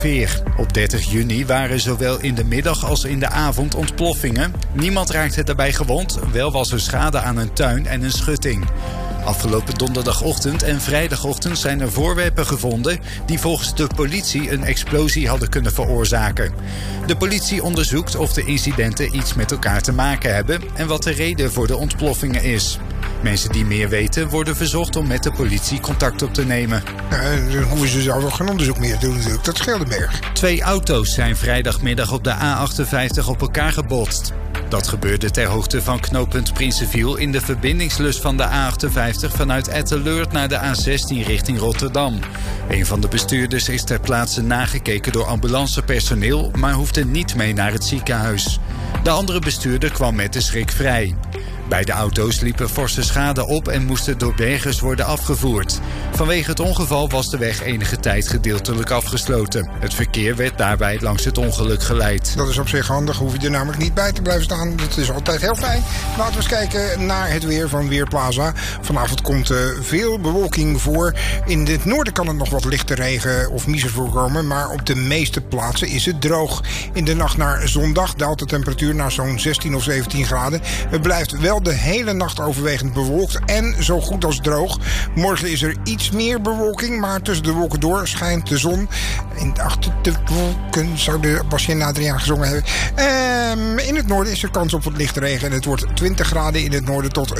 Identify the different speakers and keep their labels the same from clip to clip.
Speaker 1: Op 30 juni waren zowel in de middag als in de avond ontploffingen. Niemand raakte daarbij gewond, wel was er schade aan een tuin en een schutting. Afgelopen donderdagochtend en vrijdagochtend zijn er voorwerpen gevonden die volgens de politie een explosie hadden kunnen veroorzaken. De politie onderzoekt of de incidenten iets met elkaar te maken hebben en wat de reden voor de ontploffingen is. Mensen die meer weten worden verzocht om met de politie contact op te nemen.
Speaker 2: Dan hoeven ze zelf ook geen onderzoek meer te doen natuurlijk. Dat scheelt een berg.
Speaker 1: 2 auto's zijn vrijdagmiddag op de A58 op elkaar gebotst. Dat gebeurde ter hoogte van knooppunt Prinsenviel in de verbindingslus van de A58 vanuit Etteleur naar de A16 richting Rotterdam. Een van de bestuurders is ter plaatse nagekeken door ambulancepersoneel, maar hoefde niet mee naar het ziekenhuis. De andere bestuurder kwam met de schrik vrij. Beide auto's liepen forse schade op en moesten door bergers worden afgevoerd. Vanwege het ongeval was de weg enige tijd gedeeltelijk afgesloten. Het verkeer werd daarbij langs het ongeluk geleid.
Speaker 2: Dat is op zich handig, hoef je er namelijk niet bij te blijven staan. Dat is altijd heel fijn. Laten we eens kijken naar het weer van Weerplaza. Vanavond komt veel bewolking voor. In het noorden kan het nog wat lichte regen of misers voorkomen, maar op de meeste plaatsen is het droog. In de nacht naar zondag daalt de temperatuur naar zo'n 16 of 17 graden. Het blijft wel de hele nacht overwegend bewolkt en zo goed als droog. Morgen is er iets meer bewolking, maar tussen de wolken door schijnt de zon. En achter de wolken zou de Bastien Adriaan gezongen hebben. In het noorden is er kans op wat lichte regen en het wordt 20 graden in het noorden tot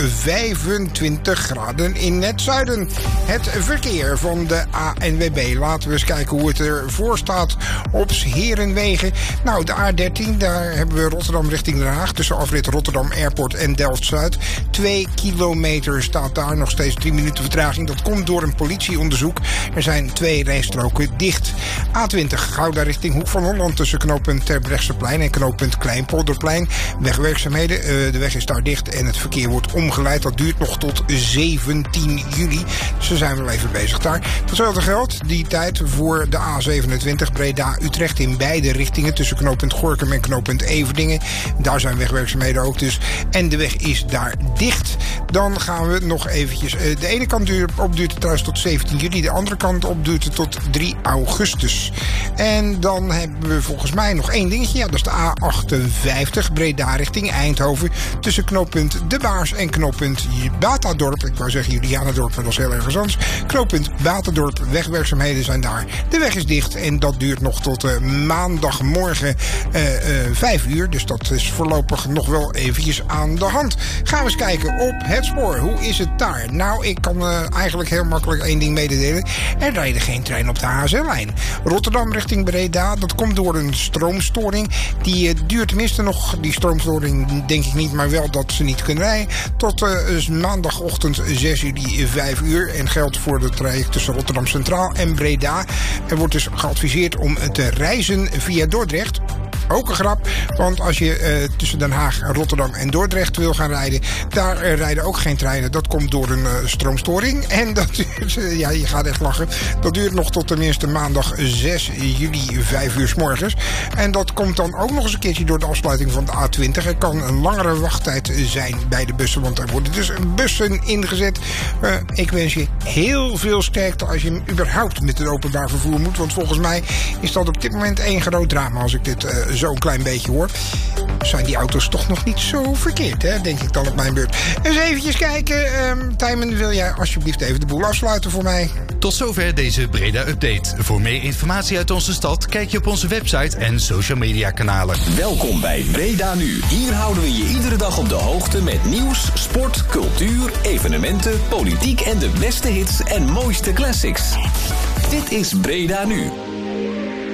Speaker 2: 25 graden in het zuiden. Het verkeer van de ANWB. Laten we eens kijken hoe het ervoor staat op Herenwegen. Nou, de A13, daar hebben we Rotterdam richting Den Haag. Tussen afrit Rotterdam Airport en Delft-Zuid. 2 kilometer staat daar, nog steeds 3 minuten vertraging. Dat komt door een politieonderzoek. Er zijn 2 rijstroken dicht. A20 Gouda richting Hoek van Holland tussen knooppunt Terbrechtseplein en knooppunt Kleinpolderplein. Wegwerkzaamheden, de weg is daar dicht en het verkeer wordt omgeleid. Dat duurt nog tot 17 juli. Dus we zijn wel even bezig daar. Hetzelfde geldt die tijd voor de A27 Breda-Utrecht in beide richtingen tussen knooppunt Gorinchem en knooppunt Everdingen. Daar zijn wegwerkzaamheden ook dus. En de weg is daar dicht. Dan gaan we nog eventjes. De ene kant duurt het trouwens tot 17 juli. De andere kant op duurt het tot 3 augustus. En dan hebben we volgens mij nog één dingetje. Ja, dat is de A58 Breda richting Eindhoven. Tussen knooppunt De Baars en knooppunt Batadorp. Ik wou zeggen Julianadorp, maar dat is heel erg anders. Knooppunt Batadorp. Wegwerkzaamheden zijn daar. De weg is dicht en dat duurt nog tot maandagmorgen 5 uur. Dus dat is voorlopig nog wel eventjes aan de hand. Gaan we eens kijken op het spoor. Hoe is het daar? Nou, ik kan eigenlijk heel makkelijk één ding mededelen. Er rijden geen trein op de HSL-lijn. Rotterdam richting Breda, dat komt door een stroomstoring. Die duurt tenminste nog, die stroomstoring denk ik niet, maar wel dat ze niet kunnen rijden. Tot maandagochtend 6 juli 5 uur. En geldt voor de traject tussen Rotterdam Centraal en Breda. Er wordt dus geadviseerd om te reizen via Dordrecht. Ook een grap, want als je tussen Den Haag, Rotterdam en Dordrecht wil gaan rijden, daar rijden ook geen treinen. Dat komt door een stroomstoring. En dat duurt, ja, je gaat echt lachen. Dat duurt nog tot tenminste maandag 6 juli 5 uur 's morgens. En dat komt dan ook nog eens een keertje door de afsluiting van de A20. Er kan een langere wachttijd zijn bij de bussen, want er worden dus bussen ingezet. Ik wens je heel veel sterkte als je überhaupt met het openbaar vervoer moet. Want volgens mij is dat op dit moment één groot drama als ik dit zo'n klein beetje hoor. Zijn die auto's toch nog niet zo verkeerd, hè? Denk ik dan op mijn beurt. Eens eventjes kijken. Tijmen, wil jij alsjeblieft even de boel afsluiten voor mij?
Speaker 1: Tot zover deze Breda-update. Voor meer informatie uit onze stad kijk je op onze website en social media kanalen.
Speaker 3: Welkom bij Breda Nu. Hier houden we je iedere dag op de hoogte met nieuws, sport, cultuur, evenementen, politiek en de beste hits en mooiste classics. Dit is Breda Nu.